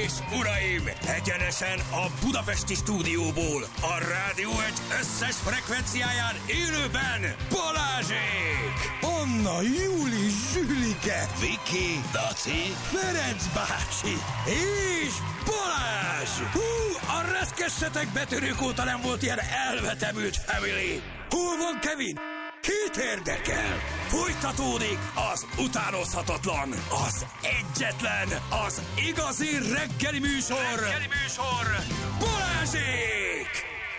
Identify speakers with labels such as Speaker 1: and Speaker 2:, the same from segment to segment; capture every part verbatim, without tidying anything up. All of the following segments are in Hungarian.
Speaker 1: és uraim, egyenesen a budapesti stúdióból, a Rádió egy összes frekvenciáján élőben Balázsék! Anna, Júli, Zsülike, Viki, Daci, Ferenc bácsi és Balázs! Hú, a reszkessetek betörők óta nem volt ilyen elvetemült family! Hol van Kevin? Kit érdekel? Folytatódik az utánozhatatlan, az egyetlen, az igazi reggeli műsor, reggeli műsor, Balázsék!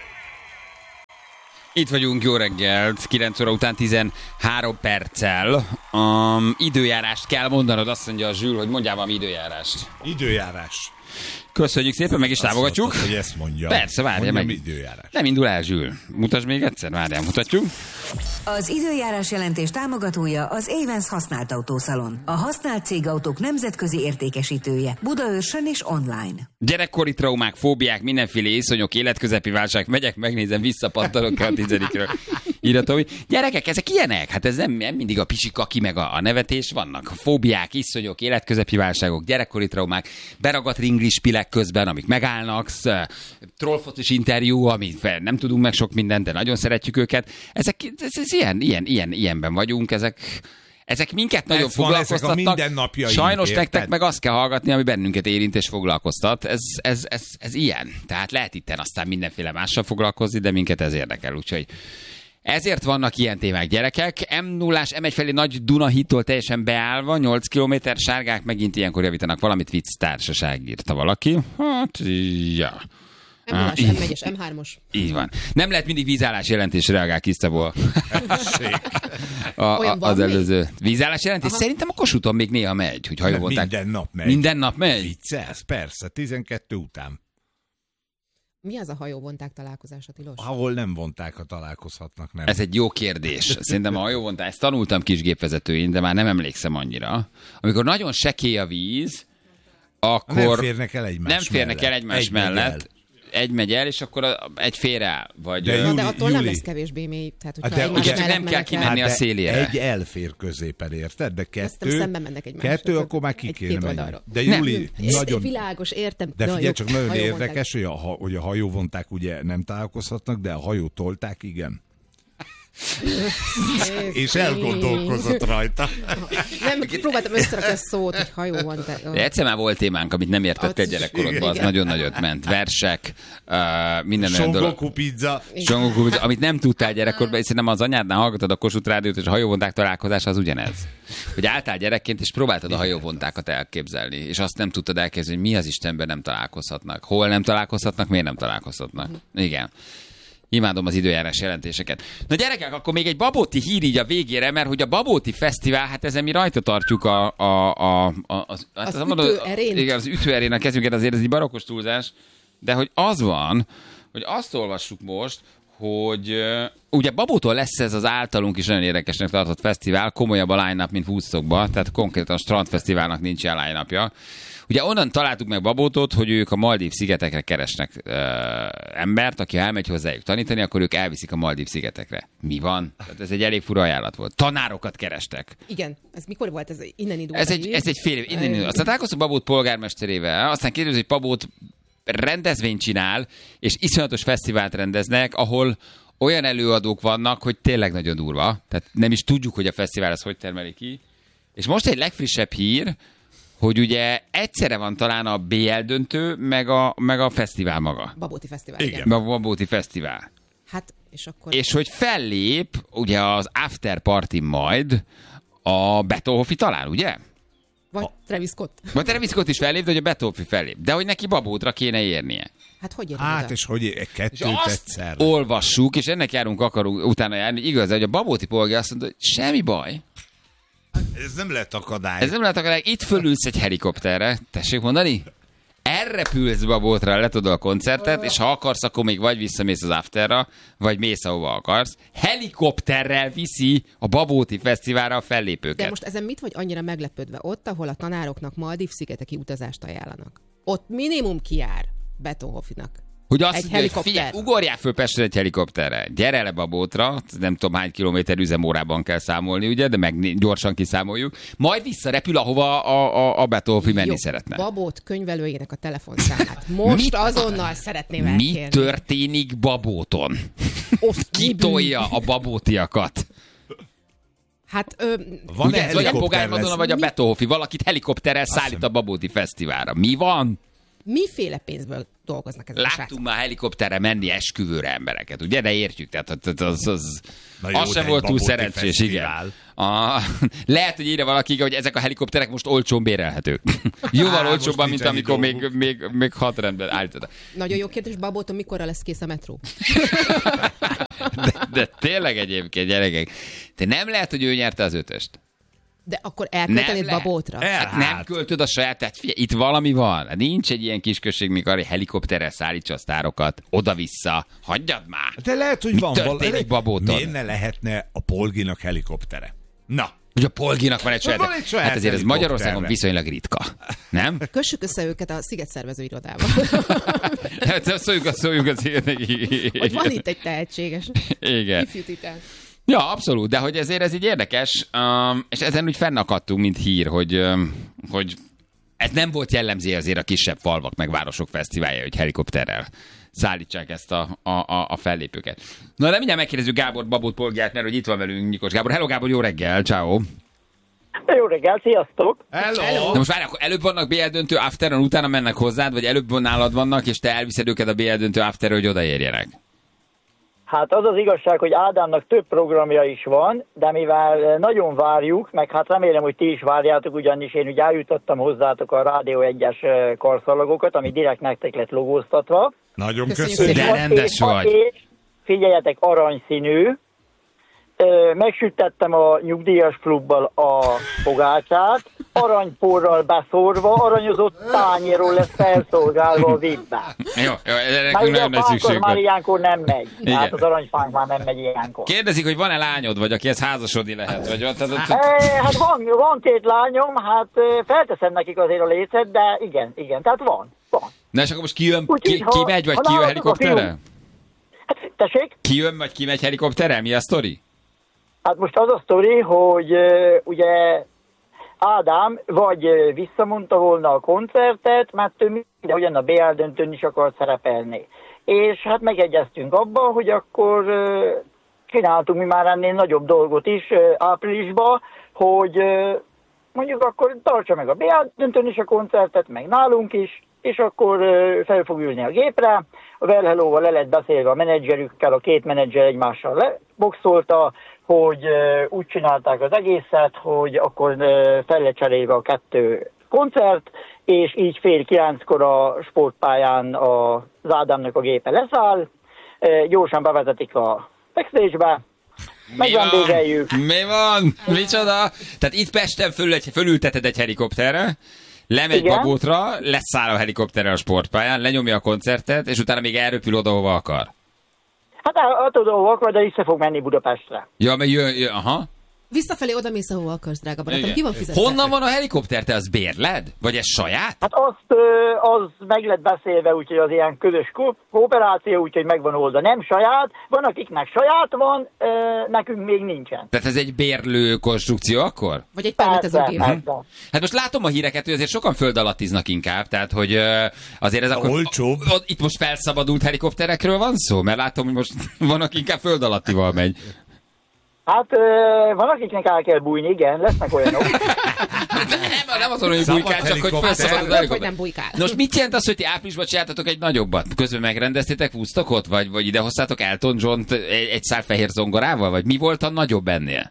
Speaker 2: Itt vagyunk, jó reggelt, kilenc óra után tizenhárom perccel. Um, időjárást kell mondanod, azt mondja a Zsül, hogy mondjál valami időjárást.
Speaker 3: Időjárás.
Speaker 2: Köszönjük szépen, meg is
Speaker 3: Azt
Speaker 2: támogatjuk.
Speaker 3: mondtad, hogy ezt mondja.
Speaker 2: Persze, várja meg.
Speaker 3: Időjárás.
Speaker 2: Nem indul el, Zsül. Mutasd még egyszer, várjál, mutatjuk.
Speaker 4: Az időjárás jelentés támogatója az Avens használt autószalon. A használt cégautók nemzetközi értékesítője. Budaörsön és online.
Speaker 2: Gyerekkori traumák, fóbiák, mindenféle iszonyok, életközepi válság. Megyek, megnézem, visszapattanok a tizedikről. Írhatom, gyerekek, ezek ilyenek? Hát ez nem, nem mindig a pisikaki meg a, a nevetés, vannak fóbiák, iszonyok, életközepi válságok, gyerekkori traumák, beragadt ringlispilek közben, amik megállnak, trollfocis interjú, amit nem tudunk meg sok mindent, de nagyon szeretjük őket. Ezek, ez, ez ilyen, ilyen, ilyen, ilyenben vagyunk, ezek... Ezek minket nagyon ez foglalkoztatnak. Sajnos
Speaker 3: érted?
Speaker 2: Nektek meg azt kell hallgatni, ami bennünket érint és foglalkoztat. Ez, ez, ez, ez ilyen. Tehát lehet itten aztán mindenféle mással foglalkozni, de minket ez érdekel. Úgyhogy ezért vannak ilyen témák, gyerekek. M nullás em egy felé Nagy Dunahídtól teljesen beállva, nyolc kilométer, sárgák megint ilyenkor javítanak valamit, vicc társaság, írta valaki. Hát, ja.
Speaker 5: M nullás, M egyes, M hármas.
Speaker 2: Így van. Nem lehet mindig vízállás jelentésre reagál Kisztából. a, a, az előző vízállás jelentés. Aha. Szerintem a Kossuthon még néha megy, hogy hajóvonták.
Speaker 3: Minden nap megy.
Speaker 2: Minden nap megy?
Speaker 3: Viccelsz, persze, tizenkettő után.
Speaker 5: Mi az a hajóvonták találkozása, tilos?
Speaker 3: Ahol nem vonták, ha találkozhatnak, nem.
Speaker 2: Ez egy jó kérdés. Szerintem a hajóvontás, ezt tanultam kisgépvezetőin, de már nem emlékszem annyira. Amikor nagyon sekély a víz, akkor
Speaker 3: nem férnek el egymás
Speaker 2: nem férnek
Speaker 3: mellett.
Speaker 2: el egymás
Speaker 3: egy
Speaker 2: mellett.
Speaker 3: Megy
Speaker 2: egy megy el, és akkor a, egy félre vagy...
Speaker 3: De,
Speaker 5: Júli, de attól
Speaker 3: Júli.
Speaker 5: nem lesz kevésbé mély. Tehát, hogyha
Speaker 3: de
Speaker 5: ugye
Speaker 2: nem kell kimenni
Speaker 3: hát
Speaker 2: a szélére.
Speaker 3: Egy elfér középen, érted? De kettő...
Speaker 5: szemben mennek egymásra.
Speaker 3: Kettő, akkor már ki kéne menni. De Júli,
Speaker 5: nem,
Speaker 3: nagyon...
Speaker 5: Világos, értem.
Speaker 3: De figyelj, csak nagyon
Speaker 5: hajóvonták.
Speaker 3: érdekes, hogy a, hogy a hajóvonták ugye nem találkozhatnak, de a hajó tolták, igen. És elgondolkozott rajta.
Speaker 5: Nem, próbáltam összerakni a szót, hogy hajó van. Te...
Speaker 2: De egyszer már volt témánk, amit nem értettél gyerekkorodban, az nagyon nagyot ment. Versek, uh, minden olyan dolog.
Speaker 3: Songoku pizza.
Speaker 2: Songoku pizza, amit nem tudtál gyerekkorban, hiszen nem az anyádnál hallgatod a Kossuth Rádiót, és a hajóvonták találkozása az ugyanez. Hogy álltál gyerekként, és próbáltad a hajóvontákat elképzelni, és azt nem tudtad elképzelni, hogy mi az Istenben nem találkozhatnak. Hol nem találkozhatnak, miért nem találkozhatnak. Igen. Imádom az időjárás jelentéseket. Na gyerekek, akkor még egy babóti hír így a végére, mert hogy a Babóti Fesztivál, hát ezen mi rajta tartjuk a... a, a, a az,
Speaker 5: az
Speaker 2: hát
Speaker 5: ütőerén.
Speaker 2: Igen, az ütőerén a kezünket, azért ez egy barokkos túlzás, de hogy az van, hogy azt olvassuk most, hogy uh, ugye Babótól lesz ez az általunk is nagyon érdekesnek tartott fesztivál, komolyabb a line-up, mint Woodstockban, tehát konkrétan a Strandfesztiválnak nincs ilyen line-upja. Ugye onnan találtuk meg Babótot, hogy ők a Maldív szigetekre keresnek uh, embert, aki elmegy hozzájuk tanítani, akkor ők elviszik a Maldív szigetekre. Mi van? Tehát ez egy elég fura ajánlat volt. Tanárokat kerestek.
Speaker 5: Igen, ez mikor volt? Ez innen indult?
Speaker 2: Ez egy, ez egy fél év. Innen indult. Aztán találkoztunk Babót polgármesterével, aztán kérdezik, hogy Babót rendezvényt csinál, és iszonyatos fesztivált rendeznek, ahol olyan előadók vannak, hogy tényleg nagyon durva. Tehát nem is tudjuk, hogy a fesztivál az hogy termeli ki. És most egy legfrissebb hír, hogy ugye egyszerre van talán a bé el döntő, meg a, meg a fesztivál maga.
Speaker 5: Babóti Fesztivál,
Speaker 3: igen.
Speaker 5: igen.
Speaker 2: A Babóti Fesztivál.
Speaker 5: Hát, és akkor...
Speaker 2: És hogy fellép, ugye az after party majd a Beethoven talán, ugye?
Speaker 5: Vagy a... Travis Scott.
Speaker 2: Vagy Travis Scott is fellép, de hogy a Beethoven fellép. De hogy neki Babótra kéne érnie.
Speaker 5: Hát hogy érni
Speaker 3: Hát,
Speaker 5: oda?
Speaker 3: és hogy
Speaker 2: És
Speaker 3: kettőt
Speaker 2: azt
Speaker 3: egyszer.
Speaker 2: olvassuk, és ennek járunk, akarunk utána járni. Igaz, hogy a Babóti polgár azt mondta, hogy semmi baj.
Speaker 3: Ez nem lehet akadály.
Speaker 2: Ez nem lehet akadály. Itt fölülsz egy helikopterre. Tessék mondani? Elrepülsz Babótra, letudol a koncertet, és ha akarsz, akkor még vagy visszamész az afterra, vagy mész, ahova akarsz. Helikopterrel viszi a Babóti Fesztiválra a fellépőket.
Speaker 5: De most ezen mit vagy annyira meglepődve? Ott, ahol a tanároknak Maldív szigeteki utazást ajánlanak. Ott minimum kijár Beethovennak
Speaker 2: Hogy azt
Speaker 5: Egy
Speaker 2: mondja, hogy
Speaker 5: helikopter.
Speaker 2: figyelj, ugorjál föl Pestre egy helikopterre, gyere le Babótra, nem tudom hány kilométer üzemórában kell számolni, ugye, de meg gyorsan kiszámoljuk, majd visszarepül, ahova a, a, a Beethoven menni
Speaker 5: Jó,
Speaker 2: szeretne.
Speaker 5: Babót könyvelőjének a telefonszámát. Most
Speaker 2: Mit-
Speaker 5: azonnal szeretném
Speaker 2: Mi
Speaker 5: elkérni.
Speaker 2: történik Babóton?
Speaker 5: Ott
Speaker 2: Ki tolja a babótiakat?
Speaker 5: Hát, ö,
Speaker 3: Van-e
Speaker 2: Ugye ez vagy a
Speaker 3: helikopter
Speaker 2: Pogány Madonna,
Speaker 3: lesz?
Speaker 2: vagy a Beethoven, valakit helikopterrel szállít a Babóti Fesztiválra. Mi van?
Speaker 5: miféle pénzből dolgoznak ezek a
Speaker 2: Láttunk
Speaker 5: srácok?
Speaker 2: már helikopterre menni esküvőre embereket, ugye? De értjük, tehát az, az, az,
Speaker 3: Na jó,
Speaker 2: az
Speaker 3: de
Speaker 2: sem
Speaker 3: egy
Speaker 2: volt túl
Speaker 3: Babóti
Speaker 2: szerencsés, igen.
Speaker 3: fesztivál.
Speaker 2: A, lehet, hogy írja valaki, hogy ezek a helikopterek most olcsón bérelhetők. Jóval
Speaker 3: Á,
Speaker 2: olcsóbban,
Speaker 3: most
Speaker 2: mint
Speaker 3: nincs
Speaker 2: amikor
Speaker 3: ennyi
Speaker 2: még,
Speaker 3: dolguk.
Speaker 2: még, még hat rendben állítottak.
Speaker 5: Nagyon jó kérdés, Babóton mikorra lesz kész a metró?
Speaker 2: De, de tényleg egyébként, gyerekek, te nem lehet, hogy ő nyerte az ötöst.
Speaker 5: De akkor
Speaker 2: Nem
Speaker 5: elköltenéd
Speaker 2: lehet.
Speaker 5: Babótra?
Speaker 3: El-
Speaker 2: Hát nem
Speaker 3: Hát.
Speaker 2: költöd a saját, tehát figyelj, itt valami van. Nincs egy ilyen kisközség, mikor arra, hogy helikopterrel szállítsa a sztárokat, oda-vissza. Hagyjad már!
Speaker 3: De lehet, hogy
Speaker 2: Mi
Speaker 3: van
Speaker 2: történik
Speaker 3: valami.
Speaker 2: Babóton?
Speaker 3: Miért ne lehetne a Polginak helikoptere? Na,
Speaker 2: Hogy a Polginak van egy saját.
Speaker 3: Van egy saját
Speaker 2: Hát azért ez
Speaker 3: helikopterre.
Speaker 2: Magyarországon viszonylag ritka. Nem?
Speaker 5: Kössük össze őket a Sziget szervező irodával.
Speaker 2: Hát szóljuk a szóljuk az
Speaker 5: Hogy van itt egy tehetséges
Speaker 2: Igen.
Speaker 5: ifjú titán.
Speaker 2: Ja, abszolút, de hogy ezért ez így érdekes, um, és ezen úgy fennakadtunk, mint hír, hogy, um, hogy ez nem volt jellemző azért a kisebb falvak meg városok fesztiválja, hogy helikopterrel szállítsák ezt a, a, a, a fellépőket. Na, de mindjárt megkérdezzük Gábor Babót Polgártner, hogy itt van velünk Nyikos Gábor. Hello Gábor, jó reggel, ciao.
Speaker 6: Jó reggel, sziasztok!
Speaker 3: hello!
Speaker 2: Na most várj, akkor előbb vannak bé el döntő afteron, utána mennek hozzád, vagy előbb nálad vannak, és te elviszed őket a bé el döntő afterre, hogy odaérjenek.
Speaker 6: Hát az az igazság, hogy Ádámnak több programja is van, de mivel nagyon várjuk, meg hát remélem, hogy ti is várjátok, ugyanis én ugye eljutottam hozzátok a Rádió egyes karszalagokat, ami direkt nektek lett logóztatva.
Speaker 3: Nagyon
Speaker 5: Köszönjük
Speaker 3: köszönöm.
Speaker 2: De rendes
Speaker 6: és,
Speaker 2: vagy.
Speaker 6: És figyeljetek, aranyszínű. Ö, Megsütettem a nyugdíjas klubbal a fogácsát, aranyporral beszórva, aranyozott tányéról lesz felszolgálva a vibbe.
Speaker 2: Jó, jó, erre
Speaker 6: Már
Speaker 2: nekünk
Speaker 6: ugye a
Speaker 2: nagyon nagy
Speaker 6: fánk az
Speaker 2: szükség
Speaker 6: már
Speaker 2: van.
Speaker 6: ilyenkor nem megy.
Speaker 2: Igen.
Speaker 6: Hát az aranyfánk már nem megy ilyenkor.
Speaker 2: Kérdezik, hogy van-e lányod, vagy akihez házasodni lehet? Vagy, tehát, tehát,
Speaker 6: E, hát van, van két lányom, hát ö, felteszem nekik azért a lécet, de igen, igen, tehát van, van.
Speaker 2: na és akkor most ki jön,
Speaker 6: Úgyhogy,
Speaker 2: ki,
Speaker 6: ha-
Speaker 2: ki megy, vagy
Speaker 6: ha
Speaker 2: ki jön
Speaker 6: nálatok a
Speaker 2: helikopterrel?
Speaker 6: fiú- Hát, tessék?
Speaker 2: Ki jön, vagy ki megy helikopterrel? Mi a sztori?
Speaker 6: Hát most az a sztori, hogy ö, ugye Ádám vagy ö, visszamondta volna a koncertet, mert ő minden ugyan a bé el döntőn is akart szerepelni. És hát megegyeztünk abban, hogy akkor ö, csináltunk mi már ennél nagyobb dolgot is ö, áprilisban, hogy ö, mondjuk akkor tartsa meg a bé el döntőn is a koncertet, meg nálunk is, és akkor ö, fel fog ülni a gépre. A Well Hello-val le lett beszélve a menedzserükkel, a két menedzser egymással leboxolta, hogy ö, úgy csinálták az egészet, hogy akkor ö, fel lett cserélve a kettő koncert, és így fél kilenckor a sportpályán a, az Ádámnak a gépe leszáll, ö, gyorsan bevezetik a backstage-be, megvendégeljük.
Speaker 2: Mi van? Micsoda? Tehát itt Pesten fölül egy, fölülteted egy helikopterre, lemegy
Speaker 6: Igen.
Speaker 2: Babótra, leszáll a helikopterre a sportpályán, lenyomja a koncertet, és utána még elröpül oda, hova akar.
Speaker 6: Hát attól akar, de vissza fog menni Budapestre.
Speaker 2: Ja, mert jön, jön aha.
Speaker 5: Visszafelé oda mész, ahova akarsz, drága barátom.
Speaker 2: Igen.
Speaker 5: Ki van fizetve?
Speaker 2: Honnan van a helikopter? Te az bérled? Vagy ez saját?
Speaker 6: Hát azt, ö, az meg lett beszélve, úgyhogy az ilyen közös ko- kooperáció, úgyhogy megvan oldva. Nem saját, van akiknek saját van, ö, nekünk még nincsen.
Speaker 2: Tehát ez egy bérlő konstrukció akkor?
Speaker 5: Vagy egy
Speaker 6: Persze,
Speaker 5: permetezőgép.
Speaker 6: persze.
Speaker 2: Hát most látom a híreket, hogy azért sokan föld alattiznak inkább, tehát hogy ö, azért ez akkor...
Speaker 3: Olcsóbb.
Speaker 2: O- Itt most felszabadult helikopterekről van szó? Mert látom, hogy most van, aki inkább föld alattival megy.
Speaker 6: Hát ö, van akiknek el kell bújni, igen, lesznek olyanok.
Speaker 2: Nem, nem azon, hogy
Speaker 3: Szabad
Speaker 2: bujkál, csak hogy
Speaker 3: helikopter.
Speaker 2: felszabadult a
Speaker 5: Vagy
Speaker 2: helikopter.
Speaker 5: nem bujkál.
Speaker 2: Nos, mit jelent az, hogy ti áprilisban csináltatok egy nagyobbat? Közben megrendeztétek Woodstockot? Vagy, vagy idehoztátok Elton John-t egy, egy szál fehér zongorával? Vagy mi volt a nagyobb ennél?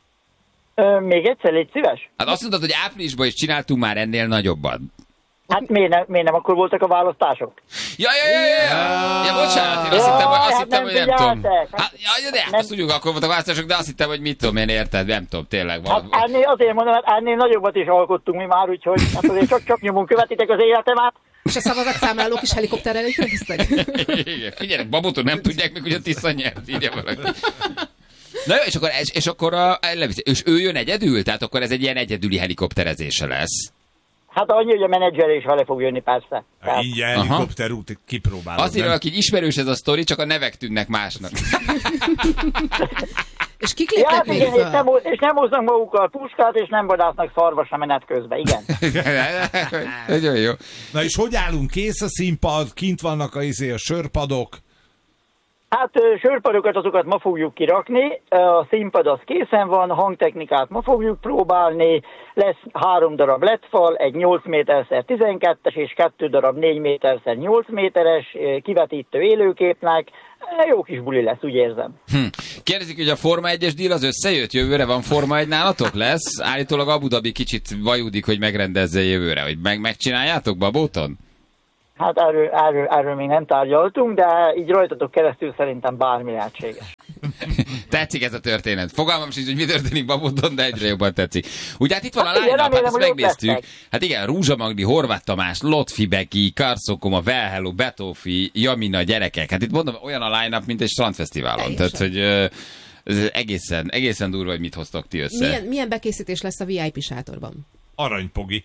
Speaker 6: Ö, még egyszer, légy szíves.
Speaker 2: Hát azt mondtad, hogy áprilisban is csináltunk már ennél nagyobbat.
Speaker 6: Hát miért nem, miért nem akkor voltak a választások?
Speaker 2: Ja, ja, ja, ja, ja. Ja, bocsánat, én azt
Speaker 6: Jaj,
Speaker 2: hittem, hogy, azt
Speaker 6: hát
Speaker 2: hittem,
Speaker 6: nem
Speaker 2: hogy nem tudom.
Speaker 6: figyeltek.
Speaker 2: Hát, ja, de hát
Speaker 6: Nem.
Speaker 2: azt tudjuk, akkor voltak választások, de azt hittem, hogy mit tudom én, érted? Nem tudom, tényleg.
Speaker 6: Hát
Speaker 2: Valami.
Speaker 6: ennél azért mondom, hát ennél nagyobbat is alkottunk mi már, úgyhogy hát azért csak-csak nyomon követitek az életemet.
Speaker 5: És a szavazatszámlálók is helikopterrel érkeztek?
Speaker 2: Igen, figyelj, Babóton nem tudják még, hogy a Tisza nyert, írja valaki. Na jó, és akkor, és, és akkor a, levisz- és ő jön egyedül? Tehát akkor ez egy ilyen egyedüli helikopterezése lesz.
Speaker 6: Hát annyi, hogy a menedzser is vele fog jönni, persze. Tehát...
Speaker 3: Így helikopterút kipróbálod.
Speaker 2: Azért, aki ismerős ez a sztori, csak a nevek tűnnek másnak.
Speaker 5: És kik
Speaker 6: Ja,
Speaker 5: lépnek még
Speaker 6: igen, és
Speaker 5: föl?
Speaker 6: nem, és nem hoznak magukkal puskát, és nem vadásznak szarvas a menet közben, igen.
Speaker 2: Nagyon jó.
Speaker 3: Na és hogy állunk? Kész a színpad, kint vannak a, izé, a sörpadok.
Speaker 6: Hát ö, sörpadokat azokat ma fogjuk kirakni, a színpad az készen van, hangtechnikát ma fogjuk próbálni, lesz három darab ledfal, egy nyolc méterszer tizenkettes és kettő darab négy méterszer nyolc méteres ö, kivetítő élőképnek. Jó kis buli lesz, úgy érzem.
Speaker 2: Hm. Kérdezik, hogy a Forma egyes díl az összejött? Jövőre van Forma egy nálatok? Lesz? Állítólag Abu Dhabi kicsit vajudik, hogy megrendezze jövőre. Hogy meg megcsináljátok Babóton?
Speaker 6: Hát erről, erről, erről még nem tárgyaltunk, de így rajtatok keresztül szerintem bármi lehetséges.
Speaker 2: Tetszik ez a történet. Fogalmam sincs, hogy mi történik Babóton, de egyre jobban tetszik. Ugye hát itt van a
Speaker 6: Hát igen,
Speaker 2: line-up, hát
Speaker 6: remélem,
Speaker 2: ezt
Speaker 6: hogy ott
Speaker 2: megnéztük.
Speaker 6: lesznek.
Speaker 2: Hát igen, Rúzsa Magdi, Horváth Tamás, Lotfi Beki, Karszokoma, Velhello, Betófi, Jamina, gyerekek. Hát itt mondom, olyan a line-up, mint egy strandfesztiválon. Tehát, hogy ö, ez egészen, egészen durva, hogy mit hoztok ti össze.
Speaker 5: Milyen, milyen bekészítés lesz a vé i pé sátorban?
Speaker 3: Aranypogi.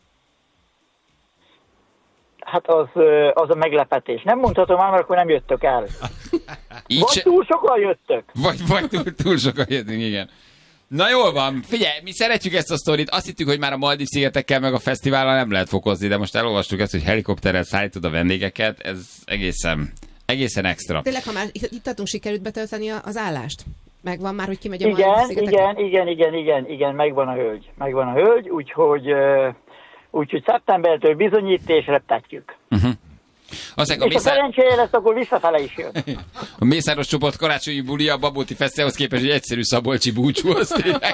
Speaker 6: Hát az, ö, az a meglepetés. Nem mondhatom már, mert akkor nem jöttök el.
Speaker 2: Így
Speaker 6: Vagy
Speaker 2: se...
Speaker 6: túl sokan jöttök.
Speaker 2: Vagy, vagy túl, túl sokan jöttünk, igen. Na jól van, figyelj, mi szeretjük ezt a sztorit, azt hittük, hogy már a Maldív-szigetekkel meg a fesztivállal nem lehet fokozni, de most elolvastuk ezt, hogy helikopterrel szállítod a vendégeket, ez egészen, egészen extra.
Speaker 5: Tényleg, ha már itt tartunk, sikerült betölteni a- az állást? Megvan már, hogy kimegy a
Speaker 6: Igen,
Speaker 5: Maldív-szigetekre?
Speaker 6: igen, igen, igen, igen, igen, megvan a hölgy. Megvan a hölgy, úgyhogy, ö, úgyhogy szeptembertől bizonyít és reptetjük.
Speaker 2: Uh-huh. Aztán a,
Speaker 6: És ha
Speaker 2: Mészár...
Speaker 6: szerencséje lesz, akkor visszafele is jön.
Speaker 2: a Mészáros csoport karácsonyi bulia a Babóti Fesztiválhoz képest, hogy egyszerű szabolcsi búcsú, az tényleg.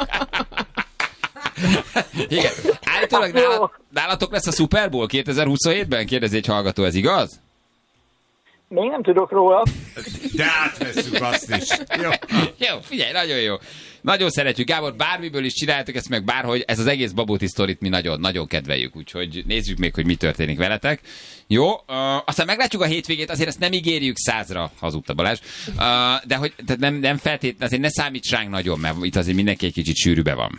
Speaker 2: Igen. Állítólag
Speaker 6: Jó.
Speaker 2: nála, nálatok lesz a Super Bowl kétezer-huszonhétben? Kérdezi egy hallgató, ez igaz?
Speaker 6: Még nem tudok róla.
Speaker 3: De átvesszük azt is. Jó.
Speaker 2: Jó, figyelj, nagyon jó. Nagyon szeretjük, Gábor, bármiből is csináljátok ezt meg bárhogy, ez az egész Babóti sztorit mi nagyon, nagyon kedveljük, úgyhogy nézzük még, hogy mi történik veletek. Jó, uh, aztán meglátjuk a hétvégét, azért ezt nem ígérjük százra, hazudta Balázs, uh, de hogy tehát nem, nem feltétlenül, azért ne számíts ránk nagyon, mert itt azért mindenki egy kicsit sűrűbe van.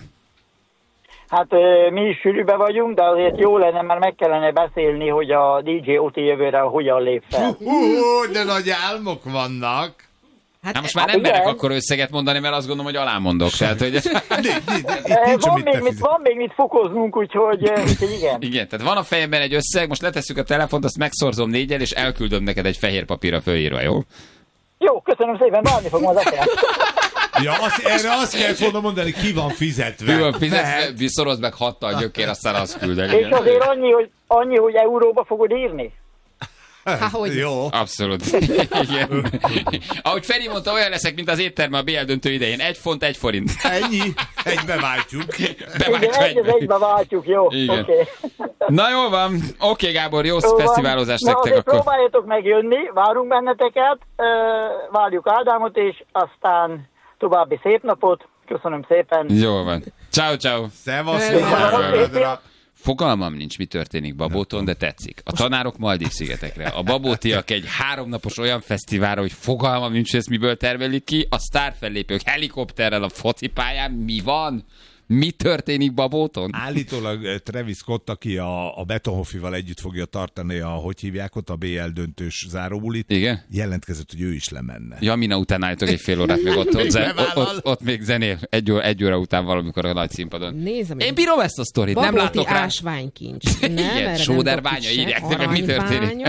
Speaker 6: Hát ö, mi is sűrűbe vagyunk, de azért jó lenne, mert meg kellene beszélni, hogy a dé dzsé Oti jövőre hogyan lép fel.
Speaker 3: Hú, de nagy álmok vannak.
Speaker 2: Hát most már
Speaker 6: hát
Speaker 2: nem merek
Speaker 6: igen.
Speaker 2: akkor összeget mondani, mert azt gondolom, hogy alámondok. Tehát, hogy...
Speaker 3: Nincs, nincs, itt
Speaker 6: Ö,
Speaker 3: nincs,
Speaker 6: Van
Speaker 3: amit
Speaker 6: még,
Speaker 3: te
Speaker 6: mit,
Speaker 3: fizet.
Speaker 6: van még mit fokoznunk, úgyhogy, ö, úgyhogy igen.
Speaker 2: Igen, tehát van a fejemben egy összeg, most letesszük a telefont, azt megszorzom négyel, és elküldöm neked egy fehér papírra fölírva, jó?
Speaker 6: Jó, köszönöm szépen, várni fogom az eszélyt.
Speaker 3: Ja, azt, erre azt kellett volna mondani, ki van fizetve.
Speaker 2: Ő van fizetve,
Speaker 3: Lehet.
Speaker 2: szorozd meg hattal gyökér, aztán azt küldöm.
Speaker 6: És azért annyi, hogy, annyi, hogy euróba fogod írni.
Speaker 5: Há, hogy?
Speaker 3: Jó.
Speaker 2: Abszolút. Igen. Ahogy Feri mondta, olyan leszek, mint az étterme a bé el döntő idején. Egy font, egy forint.
Speaker 3: Ennyi, egybe váltjuk.
Speaker 6: Igen, egy az egybe váltjuk, jó.
Speaker 2: Igen.
Speaker 6: Oké.
Speaker 2: Na jól van. Oké, Gábor, jó
Speaker 6: Jó van.
Speaker 2: fesztiválozást
Speaker 6: Na,
Speaker 2: nektek
Speaker 6: azért
Speaker 2: akkor.
Speaker 6: próbáljatok megjönni, várunk benneteket, ö, várjuk Ádámot, és aztán további szép napot. Köszönöm szépen.
Speaker 2: Jól van. Ciao, ciao.
Speaker 3: Szevasz,
Speaker 5: Hello.
Speaker 3: vigyázz magadra.
Speaker 2: Fogalmam nincs, mi történik Babóton, de tetszik. A tanárok Maldív-szigetekre. A babótiak egy háromnapos olyan fesztiválra, hogy fogalmam nincs, hogy ezt miből tervelik ki. A sztárfellépők helikopterrel a focipályán. Mi van? Mi történik Babóton?
Speaker 3: Állítólag eh, Travis Scott, aki a, a Betonhoffival együtt fogja tartani a, hogy hívják ott, a bé el döntős záróbulit,
Speaker 2: Igen?
Speaker 3: jelentkezett, hogy ő is lemenne.
Speaker 2: Jamina után állítok egy fél órát, még ott, ott,
Speaker 3: Még
Speaker 2: zen,
Speaker 3: nem
Speaker 2: ott,
Speaker 3: vállal.
Speaker 2: ott, ott még zenél. Egy óra, egy óra után valamikor a nagy színpadon.
Speaker 5: Nézem,
Speaker 2: Én bírom ezt a sztorit, nem
Speaker 5: Babóti
Speaker 2: látok rá.
Speaker 5: ásványkincs. Nem,
Speaker 2: Igen,
Speaker 5: erre nem
Speaker 2: sóderbánya,
Speaker 5: dobtuk se.
Speaker 2: írják meg, mi történik.
Speaker 5: Aranybánya.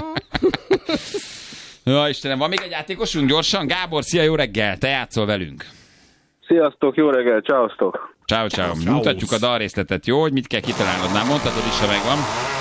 Speaker 2: Ja, Istenem, van még egy játékosunk gyorsan? Gábor, szia, jó reggel, te játszol velünk.
Speaker 7: Sziasztok, jó reggel, csáosztok!
Speaker 2: Ciao, ciao.
Speaker 3: Ciao.
Speaker 2: Mutatjuk a dalrészletet, jó? Hogy mit kell kitalálnod? Már mondhatod is, ha megvan.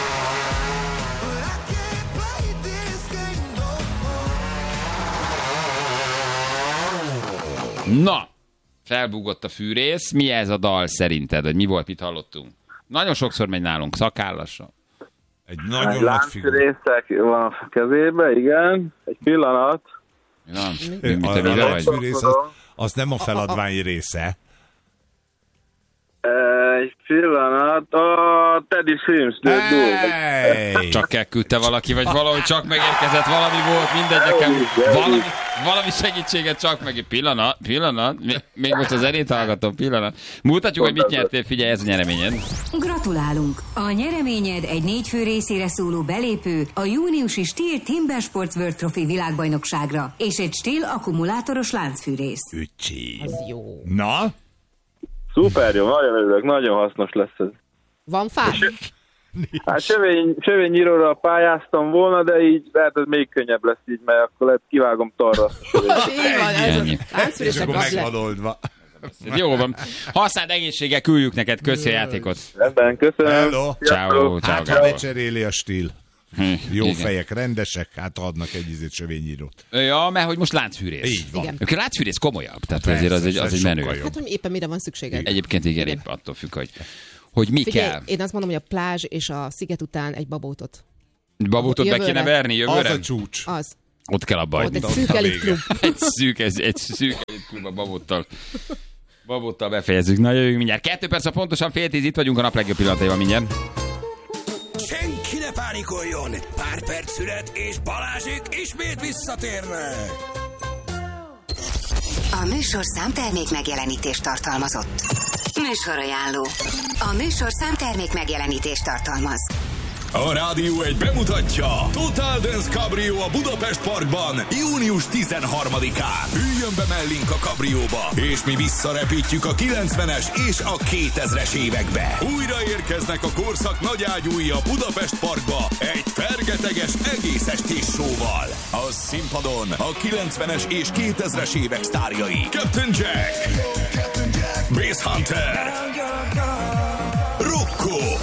Speaker 2: Na, felbúgott a fűrész. Mi ez a dal szerinted? Vagy mi volt, mit hallottunk? Nagyon sokszor megy nálunk, szakállasra.
Speaker 3: Egy nagyon nagy figura.
Speaker 7: Láncrészek van a kezébe, igen. Egy pillanat.
Speaker 2: Na,
Speaker 3: Ö,
Speaker 2: mi, mi,
Speaker 3: a-
Speaker 2: te
Speaker 3: a
Speaker 2: mire
Speaker 3: nagy
Speaker 2: vagy?
Speaker 3: fűrész, az, az nem a feladvány része.
Speaker 7: E, Egy pillanat, a Teddy Swims.
Speaker 3: Hey!
Speaker 2: Csak elküldte valaki, vagy valahogy csak megérkezett, valami volt, mindegy, nekem valami, valami segítséget csak meg. Pillanat, pillanat, még most a zenét hallgatom, pillanat. Mutatjuk, hogy mit nyertél, figyelj, ez a nyereményed.
Speaker 4: Gratulálunk! A nyereményed egy négy fő részére szóló belépő a júniusi Stihl Timber Sports World Trophy világbajnokságra és egy Stihl akkumulátoros láncfűrész.
Speaker 3: Öcsém.
Speaker 5: Az jó.
Speaker 3: Na?
Speaker 7: Szuper jó, nagyon örülök, nagyon hasznos lesz ez.
Speaker 5: Van fá?
Speaker 7: Hát sövény, sövényíróra pályáztam volna, de így lehet, hogy még könnyebb lesz így, mert akkor lehet kivágom tarra azt a sövényt.
Speaker 5: Így van, ez
Speaker 2: Ennyi.
Speaker 5: a láncfűrések
Speaker 3: És akkor
Speaker 5: az
Speaker 3: meg
Speaker 5: lett.
Speaker 3: van oldva.
Speaker 2: Jó van. Használd egészséggel, küldjük neked, köszi a játékot.
Speaker 7: Ebben köszönöm.
Speaker 3: Hello.
Speaker 2: Ciao, ciao,
Speaker 3: Hát, ha
Speaker 2: Gábor.
Speaker 3: lecseréli a Stihl. Jó
Speaker 2: Igen.
Speaker 3: fejek, rendesek, hát adnak egy izét sövényírót.
Speaker 2: Ja, mert hogy most láncfűrész.
Speaker 3: Így van.
Speaker 5: Igen.
Speaker 2: Akkor láncfűrész komolyabb, tehát
Speaker 3: Persze,
Speaker 2: azért az egy, az
Speaker 3: ez
Speaker 2: egy menő.
Speaker 3: sokkal jobb.
Speaker 5: Hát, hogy éppen mire van szükséged.
Speaker 2: Egyébként igen, épp attól függ, hogy, hogy mi
Speaker 5: Figyelj,
Speaker 2: kell.
Speaker 5: én azt mondom, hogy a plázs és a sziget után egy babótot.
Speaker 2: Babótot be
Speaker 5: Jövőre.
Speaker 2: kéne verni
Speaker 3: Az
Speaker 2: jövőre?
Speaker 3: a csúcs.
Speaker 5: Az.
Speaker 2: Ott kell abba
Speaker 5: Ott
Speaker 2: hagyni.
Speaker 5: egy
Speaker 3: Ott
Speaker 5: szűk
Speaker 3: a
Speaker 5: elitklub.
Speaker 2: Egy szűk, egy, egy szűk klub a babottal. Babottal befejezzük. Na, jövünk mindjárt. Kettő perc, a pontosan fél tíz, itt vagyunk a nap legjobb pillanataival mindjárt.
Speaker 1: Senki ne pánikoljon! Pár perc szület, és Balázsék ismét visszatérnek!
Speaker 4: A műsor számtermék megjelenítést tartalmazott. Műsorajánló. A műsor számtermék megjelenítést tartalmaz.
Speaker 1: A Rádió egy bemutatja Total Dance Cabrio a Budapest Parkban június tizenharmadikán. Üljön be mellénk a kabrióba, és mi visszarepítjük a kilencvenes és a kétezres évekbe. Újra érkeznek a korszak nagyágyúi a Budapest Parkba egy fergeteges egész estés showval. A színpadon a kilencvenes és kétezres évek sztárjai Captain Jack, Bass Hunter, Rocco,